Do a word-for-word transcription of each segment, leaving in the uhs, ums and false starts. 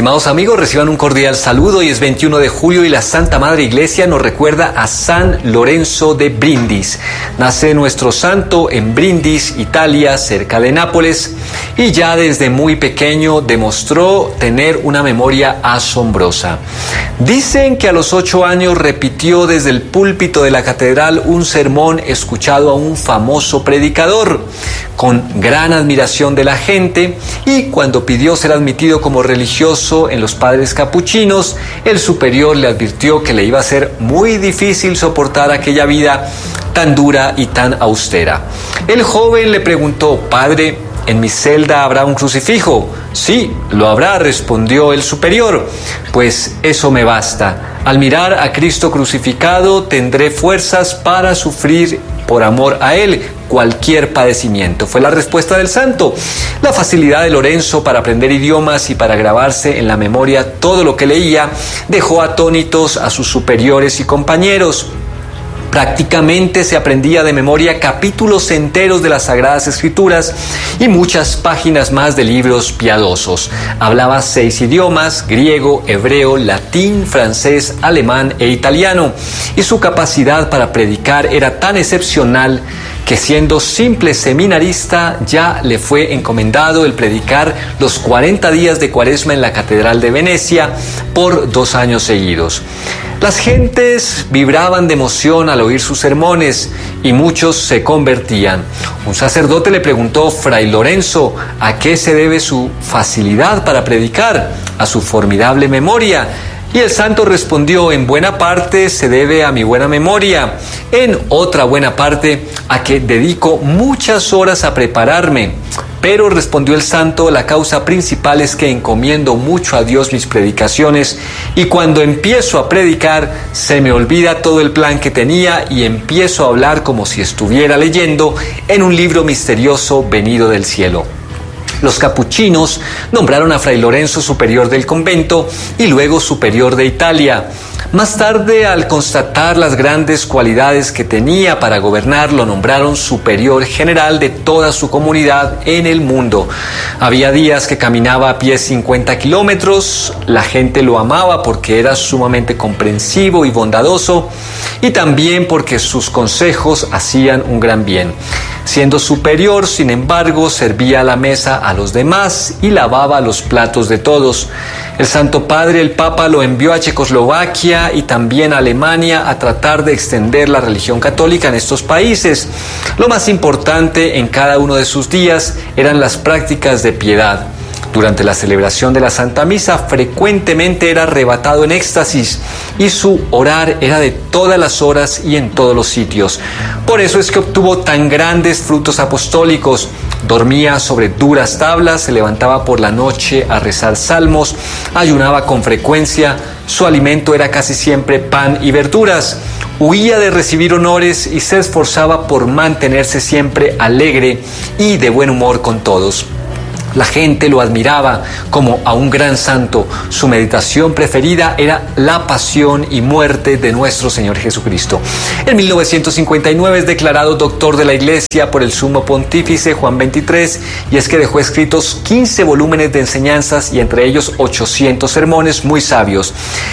Estimados amigos, reciban un cordial saludo. Hoy es veintiuno de julio y la Santa Madre Iglesia nos recuerda a San Lorenzo de Brindis. Nace nuestro santo en Brindis, Italia, cerca de Nápoles, y ya desde muy pequeño demostró tener una memoria asombrosa. Dicen que a los ocho años repitió desde el púlpito de la catedral un sermón escuchado a un famoso predicador, con gran admiración de la gente, y cuando pidió ser admitido como religioso en los padres capuchinos, el superior le advirtió que le iba a ser muy difícil soportar aquella vida tan dura y tan austera. El joven le preguntó: «Padre, ¿en mi celda habrá un crucifijo?». «Sí, lo habrá», respondió el superior. «Pues eso me basta. Al mirar a Cristo crucificado tendré fuerzas para sufrir por amor a Él cualquier padecimiento», fue la respuesta del santo. La facilidad de Lorenzo para aprender idiomas y para grabarse en la memoria todo lo que leía dejó atónitos a sus superiores y compañeros. Prácticamente se aprendía de memoria capítulos enteros de las Sagradas Escrituras y muchas páginas más de libros piadosos. Hablaba seis idiomas: griego, hebreo, latín, francés, alemán e italiano. Y su capacidad para predicar era tan excepcional que, siendo simple seminarista, ya le fue encomendado el predicar los cuarenta días de Cuaresma en la Catedral de Venecia por dos años seguidos. Las gentes vibraban de emoción al oír sus sermones y muchos se convertían. Un sacerdote le preguntó: «Fray Lorenzo, ¿a qué se debe su facilidad para predicar?». «A su formidable memoria». Y el santo respondió: «En buena parte se debe a mi buena memoria, en otra buena parte a que dedico muchas horas a prepararme. Pero», respondió el santo, «la causa principal es que encomiendo mucho a Dios mis predicaciones, y cuando empiezo a predicar se me olvida todo el plan que tenía y empiezo a hablar como si estuviera leyendo en un libro misterioso venido del cielo». Los capuchinos nombraron a Fray Lorenzo superior del convento y luego superior de Italia. Más tarde, al constatar las grandes cualidades que tenía para gobernar, lo nombraron superior general de toda su comunidad en el mundo. Había días que caminaba a pie cincuenta kilómetros, la gente lo amaba porque era sumamente comprensivo y bondadoso, y también porque sus consejos hacían un gran bien. Siendo superior, sin embargo, servía a la mesa a los demás y lavaba los platos de todos. El Santo Padre, el Papa, lo envió a Checoslovaquia y también a Alemania a tratar de extender la religión católica en estos países. Lo más importante en cada uno de sus días eran las prácticas de piedad. Durante la celebración de la Santa Misa frecuentemente era arrebatado en éxtasis y su orar era de todas las horas y en todos los sitios. Por eso es que obtuvo tan grandes frutos apostólicos. Dormía sobre duras tablas, se levantaba por la noche a rezar salmos, ayunaba con frecuencia, su alimento era casi siempre pan y verduras. Huía de recibir honores y se esforzaba por mantenerse siempre alegre y de buen humor con todos. La gente lo admiraba como a un gran santo. Su meditación preferida era la pasión y muerte de nuestro Señor Jesucristo. En mil novecientos cincuenta y nueve es declarado doctor de la Iglesia por el sumo pontífice Juan veintitrés, y es que dejó escritos quince volúmenes de enseñanzas y entre ellos ochocientos sermones muy sabios.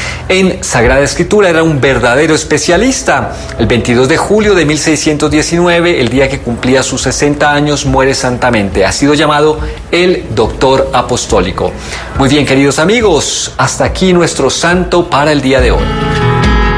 En Sagrada Escritura era un verdadero especialista. El veintidós de julio de mil seiscientos diecinueve, el día que cumplía sus sesenta años, muere santamente. Ha sido llamado el doctor apostólico. Muy bien, queridos amigos, hasta aquí nuestro santo para el día de hoy.